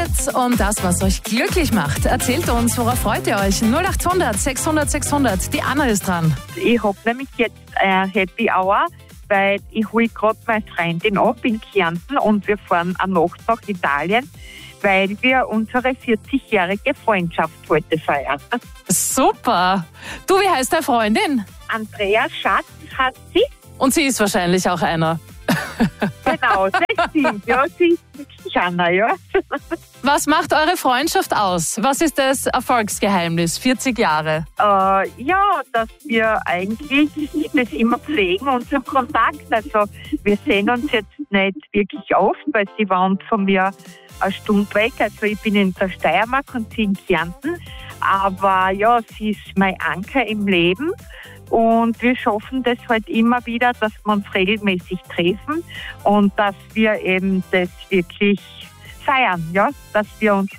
jetzt um das, was euch glücklich macht. Erzählt uns, worauf freut ihr euch? 0800 600 600. Die Anna ist dran. Ich habe nämlich jetzt Happy Hour, weil ich hole gerade meine Freundin ab in Kärnten und wir fahren eine Nacht nach Italien, weil wir unsere 40-jährige Freundschaft heute feiern. Super. Du, wie heißt deine Freundin? Andrea Schatz hat sie. Und sie ist wahrscheinlich auch einer. Genau, das stimmt. Ja, sie ist wirklich Anna, ja. Was macht eure Freundschaft aus? Was ist das Erfolgsgeheimnis? 40 Jahre. Ja, dass wir eigentlich das immer pflegen, unseren Kontakt. Also wir sehen uns jetzt nicht wirklich oft, weil sie wohnt von mir eine Stunde weg. Also ich bin in der Steiermark und sie in Kärnten. Aber ja, sie ist mein Anker im Leben. Und wir schaffen das halt immer wieder, dass wir uns regelmäßig treffen und dass wir eben das wirklich feiern, ja, dass wir uns